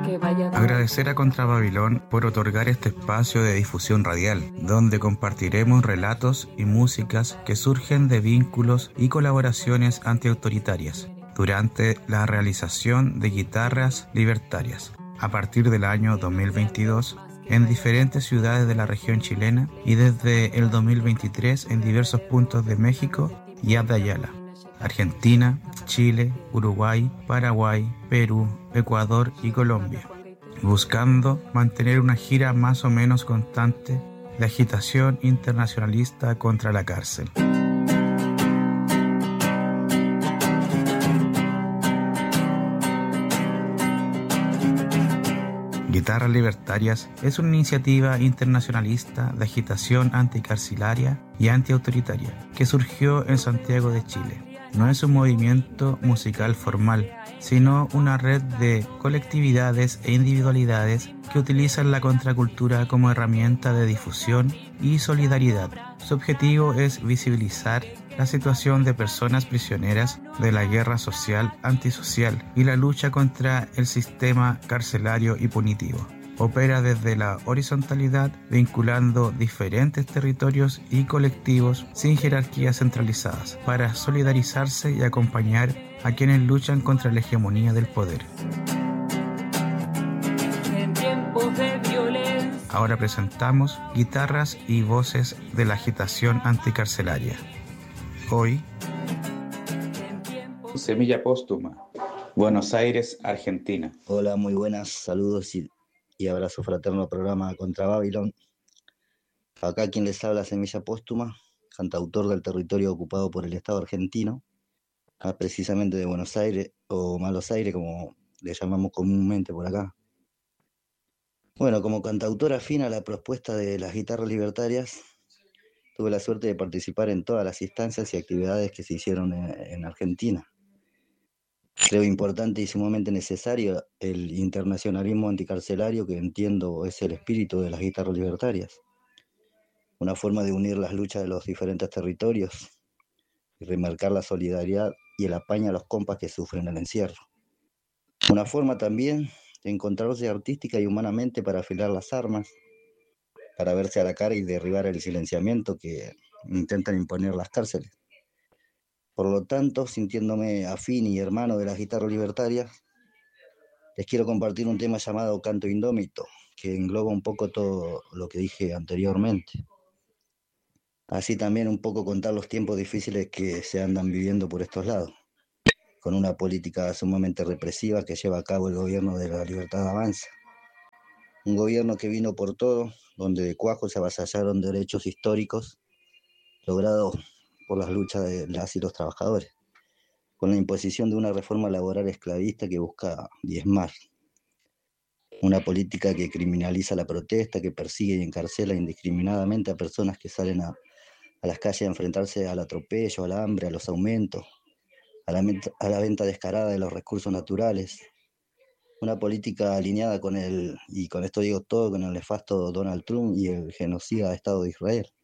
Agradecer a Contrababilón por otorgar este espacio de difusión radial, donde compartiremos relatos y músicas que surgen de vínculos y colaboraciones antiautoritarias durante la realización de guitarras libertarias a partir del año 2022 en diferentes ciudades de la región chilena y desde el 2023 en diversos puntos de México y Ayala, Argentina, Chile, Uruguay, Paraguay, Perú, Ecuador y Colombia, buscando mantener una gira más o menos constante de agitación internacionalista contra la cárcel. Guitarras Libertarias es una iniciativa internacionalista de agitación anticarcelaria y antiautoritaria que surgió en Santiago de Chile. No es un movimiento musical formal, sino una red de colectividades e individualidades que utilizan la contracultura como herramienta de difusión y solidaridad. Su objetivo es visibilizar la situación de personas prisioneras de la guerra social antisocial y la lucha contra el sistema carcelario y punitivo. Opera desde la horizontalidad, vinculando diferentes territorios y colectivos sin jerarquías centralizadas, para solidarizarse y acompañar a quienes luchan contra la hegemonía del poder. Ahora presentamos guitarras y voces de la agitación anticarcelaria. Hoy, Semilla Póstuma, Buenos Aires, Argentina. Hola, muy buenas, saludos y abrazo fraterno al programa Contrababilón. Acá quien les habla, Semilla Póstuma, cantautor del territorio ocupado por el Estado argentino, precisamente de Buenos Aires, o Malos Aires, como le llamamos comúnmente por acá. Bueno, como cantautor afín a la propuesta de las guitarras libertarias, tuve la suerte de participar en todas las instancias y actividades que se hicieron en Argentina. Creo importante y sumamente necesario el internacionalismo anticarcelario, que entiendo es el espíritu de las guitarras libertarias. Una forma de unir las luchas de los diferentes territorios y remarcar la solidaridad y el apaño a los compas que sufren el encierro. Una forma también de encontrarse artística y humanamente para afilar las armas, para verse a la cara y derribar el silenciamiento que intentan imponer las cárceles. Por lo tanto, sintiéndome afín y hermano de las guitarras libertarias, les quiero compartir un tema llamado Canto Indómito, que engloba un poco todo lo que dije anteriormente. Así también un poco contar los tiempos difíciles que se andan viviendo por estos lados, con una política sumamente represiva que lleva a cabo el gobierno de la Libertad Avanza. Un gobierno que vino por todo, donde de cuajo se avasallaron derechos históricos logrados por las luchas de las y los trabajadores, con la imposición de una reforma laboral esclavista que busca diezmar. Una política que criminaliza la protesta, que persigue y encarcela indiscriminadamente a personas que salen a las calles a enfrentarse al atropello, al hambre, a los aumentos, a la venta descarada de los recursos naturales. Una política alineada con y con esto digo todo, con el nefasto Donald Trump y el genocida Estado de Israel.